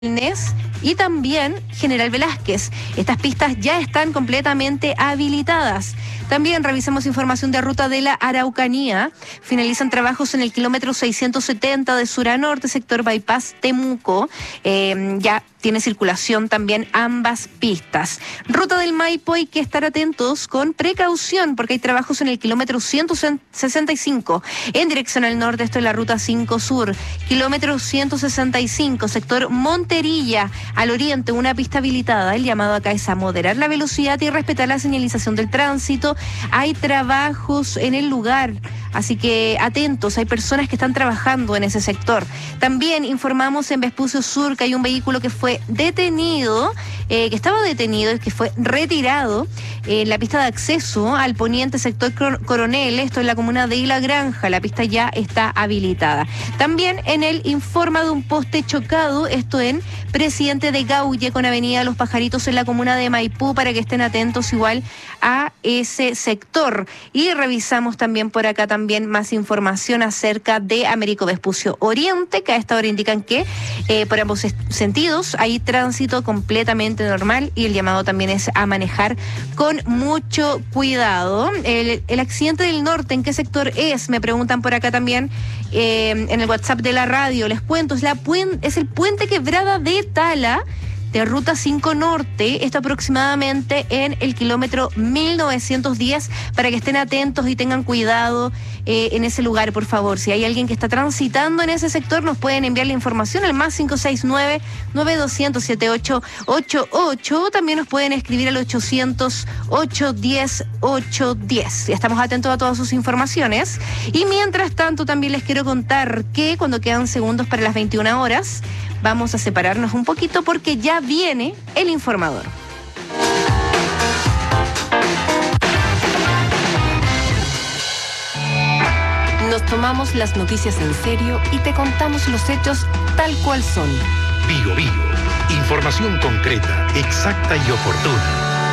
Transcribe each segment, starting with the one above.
y también General Velázquez. Estas pistas ya están completamente habilitadas. También revisamos información de ruta de la Araucanía. Finalizan trabajos en el kilómetro 670 de sur a norte, sector Bypass Temuco. Ya tiene circulación también ambas pistas. Ruta del Maipo, hay que estar atentos con precaución porque hay trabajos en el kilómetro 165 en dirección al norte. Esto es la ruta 5 sur, kilómetro 165, sector Monterilla al oriente, una pista habilitada. El llamado acá es a moderar la velocidad y respetar la señalización del tránsito. Hay trabajos en el lugar, así que atentos, hay personas que están trabajando en ese sector. También informamos en Vespucio Sur que hay un vehículo que fue detenido, que estaba detenido, que fue retirado en la pista de acceso al poniente sector Coronel, esto en la comuna de La Granja. La pista ya está habilitada. También en el informa de un poste chocado, esto en Presidente de Gaulle con Avenida Los Pajaritos en la comuna de Maipú, para que estén atentos igual a ese sector. Y revisamos también por acá también más información acerca de Américo Vespucio Oriente, que a esta hora indican que por ambos sentidos hay tránsito completamente normal y el llamado también es a manejar con mucho cuidado. El accidente del norte, ¿en qué sector es? Me preguntan por acá también en el WhatsApp de la radio. Les cuento, es el puente Quebrada de Tala, de Ruta 5 Norte, está aproximadamente en el kilómetro 1910, para que estén atentos y tengan cuidado en ese lugar, por favor. Si hay alguien que está transitando en ese sector, nos pueden enviar la información al más 569-9200-7888. También nos pueden escribir al 800-810-810. Ya estamos atentos a todas sus informaciones. Y mientras tanto, también les quiero contar que cuando quedan segundos para las 21 horas, vamos a separarnos un poquito porque ya viene el informador. Nos tomamos las noticias en serio y te contamos los hechos tal cual son. Bio Bio. Información concreta, exacta y oportuna.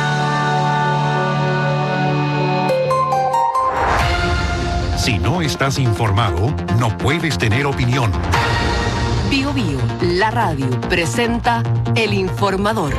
Si no estás informado, no puedes tener opinión. Bio Bio, la radio, presenta El Informador.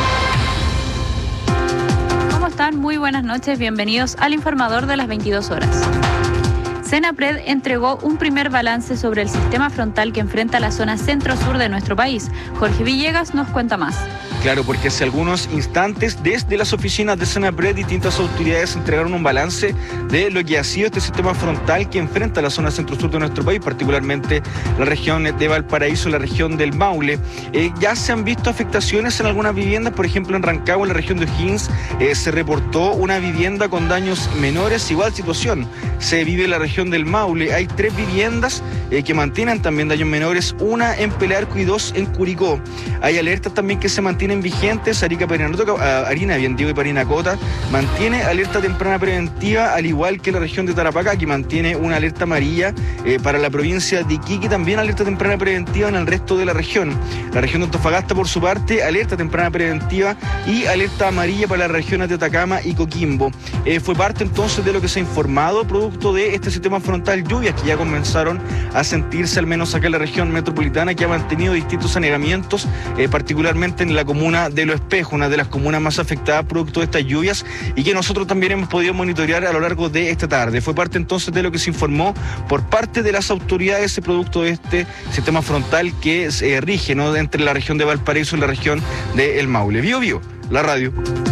¿Cómo están? Muy buenas noches, bienvenidos al Informador de las 22 horas. Senapred entregó un primer balance sobre el sistema frontal que enfrenta la zona centro-sur de nuestro país. Jorge Villegas nos cuenta más. Claro, porque hace algunos instantes desde las oficinas de Senapred distintas autoridades entregaron un balance de lo que ha sido este sistema frontal que enfrenta la zona centro-sur de nuestro país, particularmente la región de Valparaíso, la región del Maule. Ya se han visto afectaciones en algunas viviendas, por ejemplo en Rancagua, en la región de O'Higgins, se reportó una vivienda con daños menores. Igual situación se vive en la región del Maule. Hay 3 viviendas que mantienen también daños menores, una en Pelarco y 2 en Curicó. Hay alertas también que se mantienen vigentes. Harina y Parinacota mantiene alerta temprana preventiva, al igual que la región de Tarapacá, que mantiene una alerta amarilla para la provincia de Iquique, también alerta temprana preventiva en el resto de la región. La región de Antofagasta, por su parte, alerta temprana preventiva y alerta amarilla para las regiones de Atacama y Coquimbo. Fue parte entonces de lo que se ha informado producto de este sistema frontal, lluvias que ya comenzaron a sentirse al menos acá en la región metropolitana, que ha mantenido distintos anegamientos, particularmente en la comuna de Los Espejos, una de las comunas más afectadas producto de estas lluvias, y que nosotros también hemos podido monitorear a lo largo de esta tarde. Fue parte entonces de lo que se informó por parte de las autoridades producto de este sistema frontal que se rige, ¿no?, entre la región de Valparaíso y la región de El Maule. Bio Bio, la radio.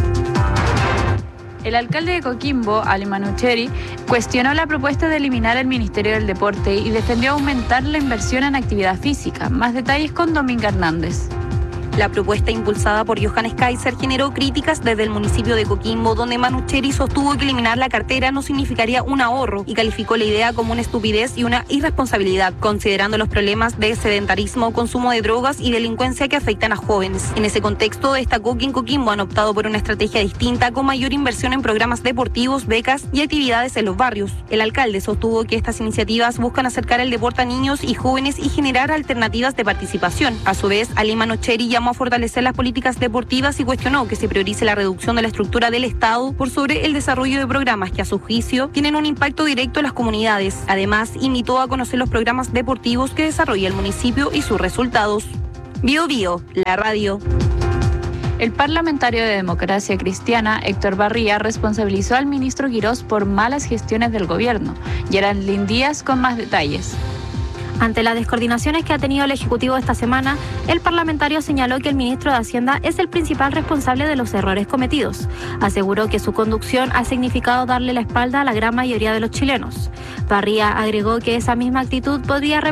El alcalde de Coquimbo, Ali Manucheri, cuestionó la propuesta de eliminar el Ministerio del Deporte y defendió aumentar la inversión en actividad física. Más detalles con Dominga Hernández. La propuesta impulsada por Johannes Kaiser generó críticas desde el municipio de Coquimbo, donde Manucheri sostuvo que eliminar la cartera no significaría un ahorro y calificó la idea como una estupidez y una irresponsabilidad, considerando los problemas de sedentarismo, consumo de drogas y delincuencia que afectan a jóvenes. En ese contexto, destacó que en Coquimbo han optado por una estrategia distinta con mayor inversión en programas deportivos, becas y actividades en los barrios. El alcalde sostuvo que estas iniciativas buscan acercar el deporte a niños y jóvenes y generar alternativas de participación. A su vez, Ali Manucheri llamó a fortalecer las políticas deportivas y cuestionó que se priorice la reducción de la estructura del Estado por sobre el desarrollo de programas que a su juicio tienen un impacto directo en las comunidades. Además, invitó a conocer los programas deportivos que desarrolla el municipio y sus resultados. Bio Bio, la radio. El parlamentario de Democracia Cristiana, Héctor Barría, responsabilizó al ministro Quirós por malas gestiones del gobierno. Geraldine Díaz con más detalles. Ante las descoordinaciones que ha tenido el Ejecutivo esta semana, el parlamentario señaló que el ministro de Hacienda es el principal responsable de los errores cometidos. Aseguró que su conducción ha significado darle la espalda a la gran mayoría de los chilenos. Barría agregó que esa misma actitud podría